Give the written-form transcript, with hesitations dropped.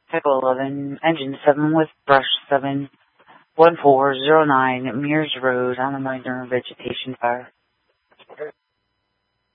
Typo 11, engine 7 with brush 71409, Mears Road on a minor vegetation fire.